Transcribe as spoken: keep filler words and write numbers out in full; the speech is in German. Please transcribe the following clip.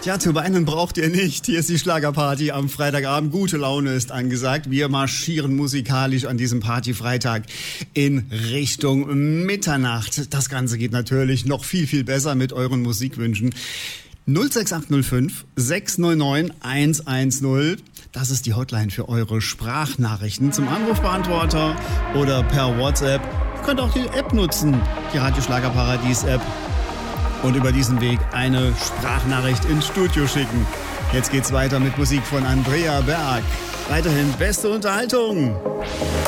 Ja, zu weinen braucht ihr nicht. Hier ist die Schlagerparty am Freitagabend. Gute Laune ist angesagt. Wir marschieren musikalisch an diesem Partyfreitag in Richtung Mitternacht. Das Ganze geht natürlich noch viel, viel besser mit euren Musikwünschen. null sechs acht null fünf sechs neun neun eins eins null. Das ist die Hotline für eure Sprachnachrichten zum Anrufbeantworter oder per WhatsApp. Ihr könnt auch die App nutzen, die Radio Schlagerparadies App. Und über diesen Weg eine Sprachnachricht ins Studio schicken. Jetzt geht's weiter mit Musik von Andrea Berg. Weiterhin beste Unterhaltung.